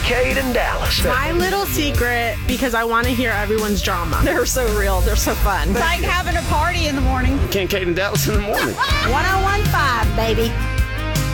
Kincaid and Dallas. My little secret, because I want to hear everyone's drama. They're so real. They're so fun. It's like having a party in the morning. Kincaid and Dallas in the morning. 1015, baby.